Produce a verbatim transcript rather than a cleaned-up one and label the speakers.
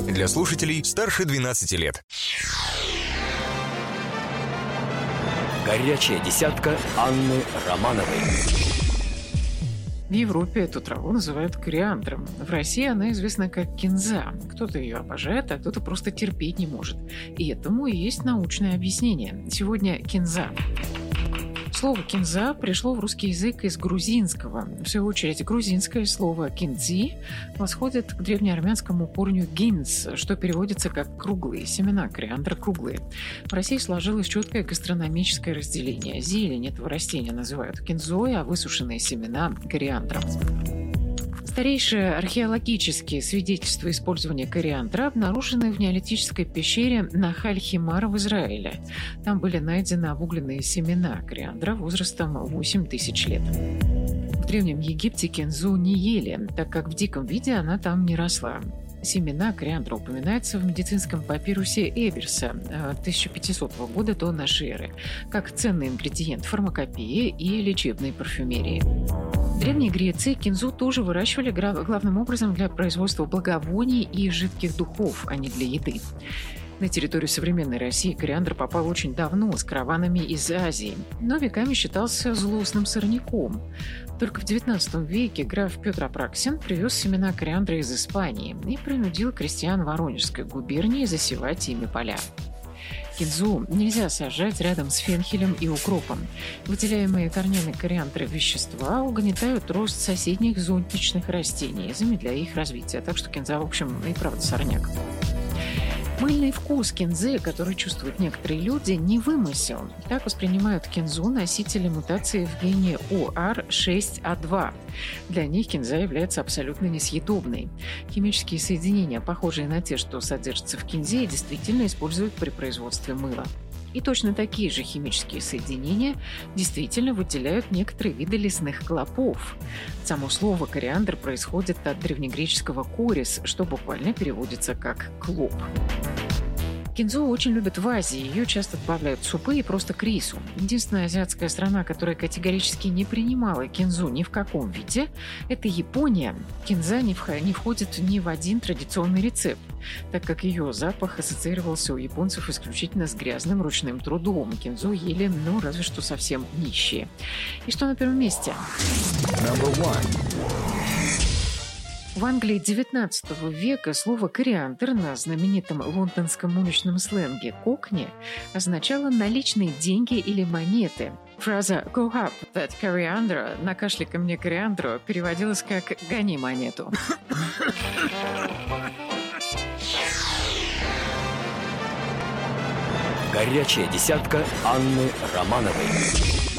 Speaker 1: Для слушателей старше двенадцати лет.
Speaker 2: Горячая десятка Анны Романовой.
Speaker 3: В Европе эту траву называют кориандром. В России она известна как кинза. Кто-то ее обожает, а кто-то просто терпеть не может. И этому и есть научное объяснение. Сегодня кинза. Слово «кинза» пришло в русский язык из грузинского. В свою очередь, грузинское слово «кинзи» восходит к древнеармянскому корню «гинз», что переводится как «круглые», семена кориандра круглые. В России сложилось четкое гастрономическое разделение. Зелень этого растения называют кинзой, а высушенные семена – кориандром. Старейшие археологические свидетельства использования кориандра обнаружены в неолитической пещере Нахаль-Химар в Израиле. Там были найдены обугленные семена кориандра возрастом восемь тысяч лет. В Древнем Египте кинзу не ели, так как в диком виде она там не росла. Семена кориандра упоминаются в медицинском папирусе Эберса тысяча пятисотого года до нашей эры как ценный ингредиент фармакопеи и лечебной парфюмерии. В Древней Греции кинзу тоже выращивали главным образом для производства благовоний и жидких духов, а не для еды. На территорию современной России кориандр попал очень давно, с караванами из Азии, но веками считался злостным сорняком. Только в девятнадцатом веке граф Петр Апраксин привез семена кориандра из Испании и принудил крестьян Воронежской губернии засевать ими поля. Кинзу нельзя сажать рядом с фенхелем и укропом. Выделяемые корнями кориандра вещества угнетают рост соседних зонтичных растений, замедляя их развитие. Так что кинза, в общем, и правда сорняк. Мыльный вкус кинзы, который чувствуют некоторые люди, не вымысел. Так воспринимают кинзу носители мутации в гене о ар шесть а два. Для них кинза является абсолютно несъедобной. Химические соединения, похожие на те, что содержатся в кинзе, действительно используют при производстве мыла. И точно такие же химические соединения действительно выделяют некоторые виды лесных клопов. Само слово «кориандр» происходит от древнегреческого «корис», что буквально переводится как «клоп». Кинзу очень любят в Азии, ее часто добавляют в супы и просто к рису. Единственная азиатская страна, которая категорически не принимала кинзу ни в каком виде, это Япония. Кинза не входит ни в один традиционный рецепт, так как ее запах ассоциировался у японцев исключительно с грязным ручным трудом. Кинзу ели, ну, разве что совсем нищие. И что на первом месте? В Англии девятнадцатого века слово «кориандр» на знаменитом лондонском уличном сленге «кокни» означало наличные деньги или монеты. Фраза «Go up that coriander» «накашляй ко мне кориандру» переводилась как «гони монету».
Speaker 2: Горячая десятка Анны Романовой.